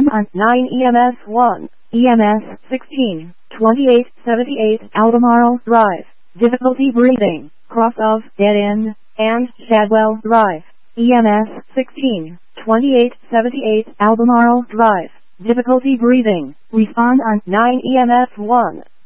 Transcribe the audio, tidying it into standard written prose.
Respond on 9 EMS 1, EMS 16, 2878 Albemarle Drive. Difficulty breathing, cross of Dead End, and Shadwell Drive. EMS 16, 2878 Albemarle Drive. Difficulty breathing. Respond on 9 EMS 1.